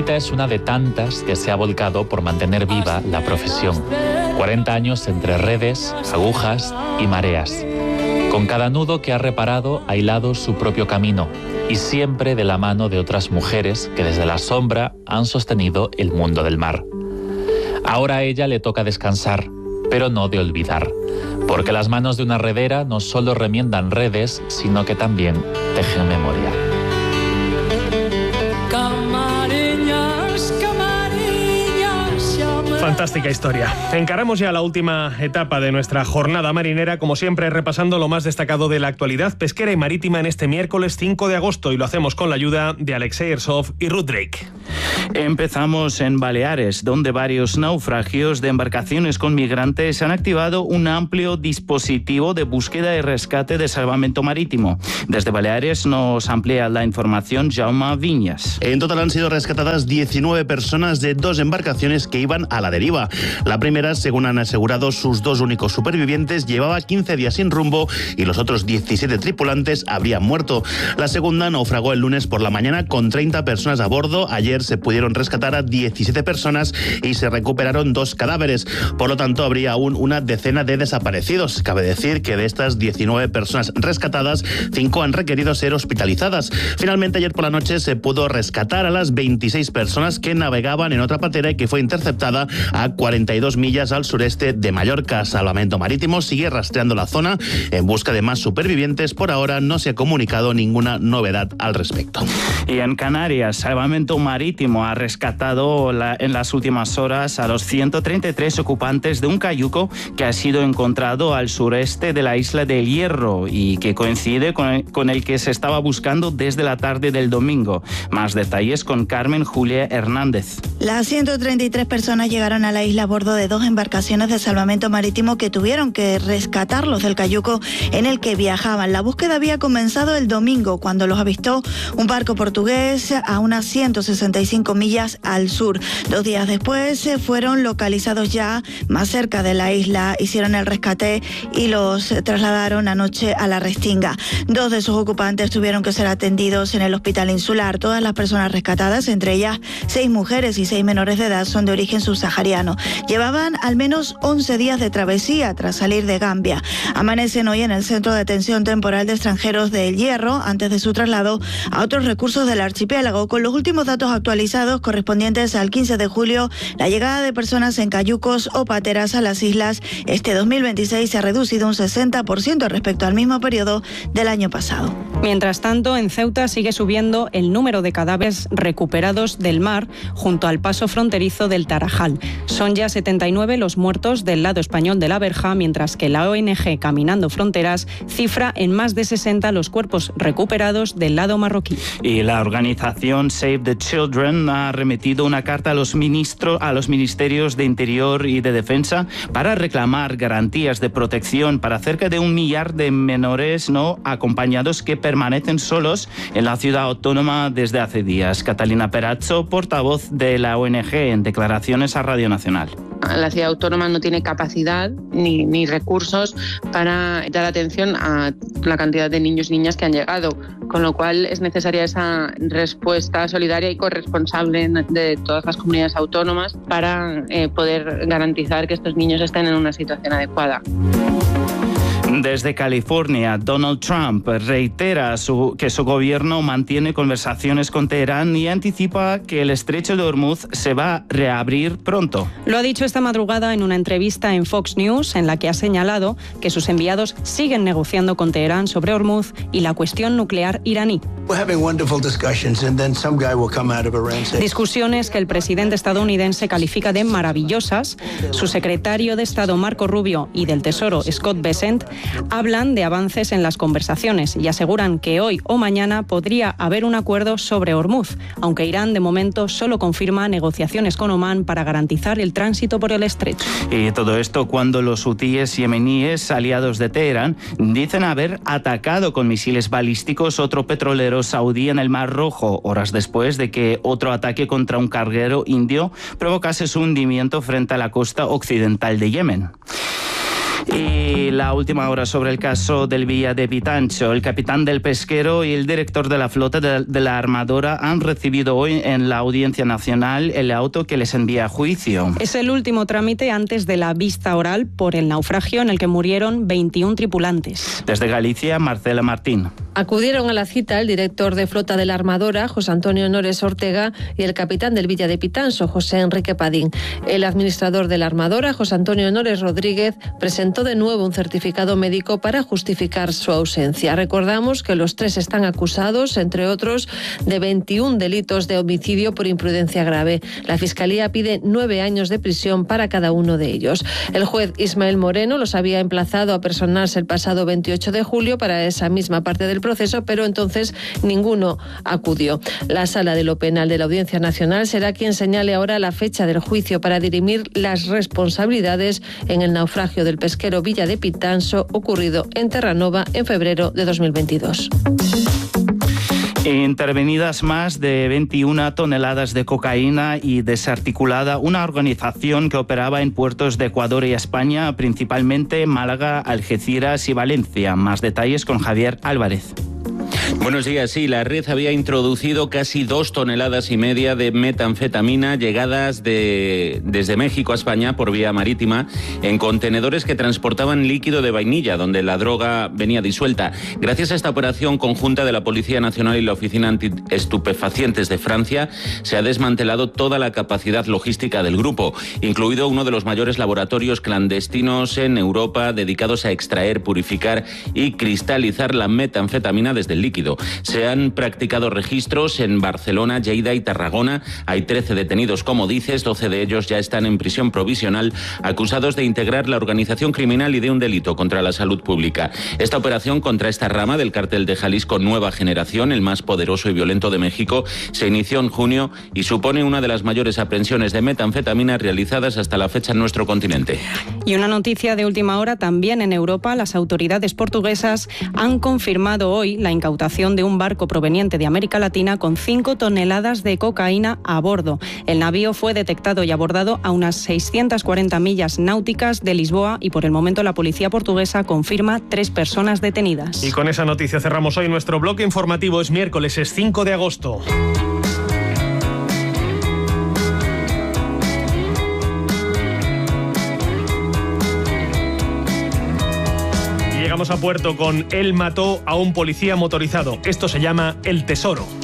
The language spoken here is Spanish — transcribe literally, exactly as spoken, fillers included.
Margarita es una de tantas que se ha volcado por mantener viva la profesión. cuarenta años entre redes, agujas y mareas. Con cada nudo que ha reparado ha hilado su propio camino y siempre de la mano de otras mujeres que desde la sombra han sostenido el mundo del mar. Ahora a ella le toca descansar, pero no de olvidar, porque las manos de una redera no solo remiendan redes, sino que también tejen memoria. Fantástica historia. Encaramos ya la última etapa de nuestra jornada marinera, como siempre repasando lo más destacado de la actualidad pesquera y marítima en este miércoles cinco de agosto, y lo hacemos con la ayuda de Alexei Ersov y Ruth Drake. Empezamos en Baleares, donde varios naufragios de embarcaciones con migrantes han activado un amplio dispositivo de búsqueda y rescate de salvamento marítimo. Desde Baleares nos amplía la información Jaume Viñas. En total han sido rescatadas diecinueve personas de dos embarcaciones que iban a la deriva. La primera, según han asegurado sus dos únicos supervivientes, llevaba quince días sin rumbo y los otros diecisiete tripulantes habrían muerto. La segunda naufragó el lunes por la mañana con treinta personas a bordo. Ayer se pudieron rescatar a diecisiete personas y se recuperaron dos cadáveres. Por lo tanto, habría aún una decena de desaparecidos. Cabe decir que de estas diecinueve personas rescatadas, cinco han requerido ser hospitalizadas. Finalmente, ayer por la noche se pudo rescatar a las veintiséis personas que navegaban en otra patera y que fue interceptada a cuarenta y dos millas al sureste de Mallorca. Salvamento Marítimo sigue rastreando la zona en busca de más supervivientes. Por ahora no se ha comunicado ninguna novedad al respecto. Y en Canarias, Salvamento Marítimo ha rescatado la, en las últimas horas a los ciento treinta y tres ocupantes de un cayuco que ha sido encontrado al sureste de la isla del Hierro y que coincide con el, con el que se estaba buscando desde la tarde del domingo. Más detalles con Carmen Julia Hernández. Las ciento treinta y tres personas llegaron a la isla a bordo de dos embarcaciones de salvamento marítimo que tuvieron que rescatarlos del cayuco en el que viajaban. La búsqueda había comenzado el domingo cuando los avistó un barco portugués a unas ciento sesenta y cinco millas al sur. Dos días después fueron localizados ya más cerca de la isla, hicieron el rescate y los trasladaron anoche a la Restinga. Dos de sus ocupantes tuvieron que ser atendidos en el hospital insular. Todas las personas rescatadas, entre ellas seis mujeres y seis menores de edad, son de origen subsahariano. Llevaban al menos once días de travesía tras salir de Gambia. Amanecen hoy en el Centro de Atención Temporal de Extranjeros de El Hierro antes de su traslado a otros recursos del archipiélago. Con los últimos datos actualizados correspondientes al quince de julio, la llegada de personas en cayucos o pateras a las islas este dos mil veintiséis se ha reducido un sesenta por ciento respecto al mismo periodo del año pasado. Mientras tanto, en Ceuta sigue subiendo el número de cadáveres recuperados del mar junto al paso fronterizo del Tarajal. Son ya setenta y nueve los muertos del lado español de la verja, mientras que la O N G Caminando Fronteras cifra en más de sesenta los cuerpos recuperados del lado marroquí. Y la organización Save the Children ha remitido una carta a los ministros, a los ministerios de Interior y de Defensa para reclamar garantías de protección para cerca de un millar de menores no acompañados que permanecen solos en la ciudad autónoma desde hace días. Catalina Perazzo, portavoz de la O N G, en declaraciones a Radio Nacional. La ciudad autónoma no tiene capacidad ni, ni recursos para dar atención a la cantidad de niños y niñas que han llegado, con lo cual es necesaria esa respuesta solidaria y corresponsable de todas las comunidades autónomas para eh, poder garantizar que estos niños estén en una situación adecuada. Desde California, Donald Trump reitera su, que su gobierno mantiene conversaciones con Teherán y anticipa que el estrecho de Hormuz se va a reabrir pronto. Lo ha dicho esta madrugada en una entrevista en Fox News, en la que ha señalado que sus enviados siguen negociando con Teherán sobre Hormuz y la cuestión nuclear iraní. Discusiones que el presidente estadounidense califica de maravillosas. Su secretario de Estado, Marco Rubio, y del Tesoro, Scott Bessent, hablan de avances en las conversaciones y aseguran que hoy o mañana podría haber un acuerdo sobre Hormuz, aunque Irán de momento solo confirma negociaciones con Omán para garantizar el tránsito por el estrecho. Y todo esto cuando los hutíes yemeníes aliados de Teherán dicen haber atacado con misiles balísticos otro petrolero saudí en el Mar Rojo, horas después de que otro ataque contra un carguero indio provocase su hundimiento frente a la costa occidental de Yemen. Y la última hora sobre el caso del Villa de Pitancho. El capitán del pesquero y el director de la flota de, de la armadora han recibido hoy en la Audiencia Nacional el auto que les envía a juicio. Es el último trámite antes de la vista oral por el naufragio en el que murieron veintiún tripulantes. Desde Galicia, Marcela Martín. Acudieron a la cita el director de flota de la armadora, José Antonio Nores Ortega, y el capitán del Villa de Pitancho, José Enrique Padín. El administrador de la armadora, José Antonio Nores Rodríguez, presentó de nuevo un certificado médico para justificar su ausencia. Recordamos que los tres están acusados, entre otros, de veintiún delitos de homicidio por imprudencia grave. La Fiscalía pide nueve años de prisión para cada uno de ellos. El juez Ismael Moreno los había emplazado a personarse el pasado veintiocho de julio para esa misma parte del proceso, pero entonces ninguno acudió. La Sala de lo Penal de la Audiencia Nacional será quien señale ahora la fecha del juicio para dirimir las responsabilidades en el naufragio del pesquero Villa de Pitancho ocurrido en Terranova en febrero de dos mil veintidós. Intervenidas más de veintiuna toneladas de cocaína y desarticulada una organización que operaba en puertos de Ecuador y España, principalmente Málaga, Algeciras y Valencia. Más detalles con Javier Álvarez. Buenos días. Sí, la red había introducido casi dos toneladas y media de metanfetamina llegadas de, desde México a España por vía marítima en contenedores que transportaban líquido de vainilla, donde la droga venía disuelta. Gracias a esta operación conjunta de la Policía Nacional y la Oficina Antiestupefacientes de Francia, se ha desmantelado toda la capacidad logística del grupo, incluido uno de los mayores laboratorios clandestinos en Europa dedicados a extraer, purificar y cristalizar la metanfetamina desde el líquido. Se han practicado registros en Barcelona, Lleida y Tarragona. Hay trece detenidos, como dices, doce de ellos ya están en prisión provisional, acusados de integrar la organización criminal y de un delito contra la salud pública. Esta operación contra esta rama del cártel de Jalisco Nueva Generación, el más poderoso y violento de México, se inició en junio y supone una de las mayores aprehensiones de metanfetamina realizadas hasta la fecha en nuestro continente. Y una noticia de última hora también en Europa. Las autoridades portuguesas han confirmado hoy la incautación de un barco proveniente de América Latina con cinco toneladas de cocaína a bordo. El navío fue detectado y abordado a unas seiscientas cuarenta millas náuticas de Lisboa y por el momento la policía portuguesa confirma tres personas detenidas. Y con esa noticia cerramos hoy nuestro bloque informativo. Es miércoles, es cinco de agosto. Llegamos a puerto con Él mató a un policía motorizado. Esto se llama El Tesoro.